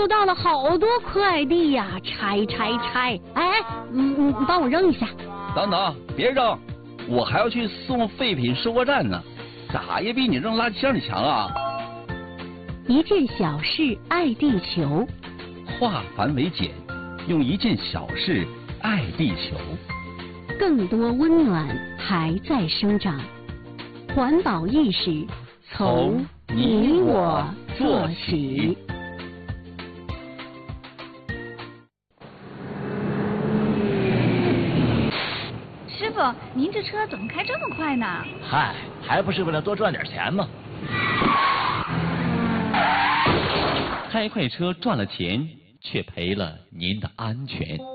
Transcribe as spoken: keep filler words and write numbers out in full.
收到了好多快递呀，拆拆拆！哎，你你你帮我扔一下。 等等，别扔，我还要去送废品收货站呢，咋也比你扔垃圾箱里强啊！ 一件小事爱地球， 化繁为简，用一件小事爱地球。 更多温暖还在生长，环保意识从你我做起。 师傅，您这车怎么开这么快呢？ 嗨，还不是为了多赚点钱吗？ 开快车赚了钱，却赔了您的安全。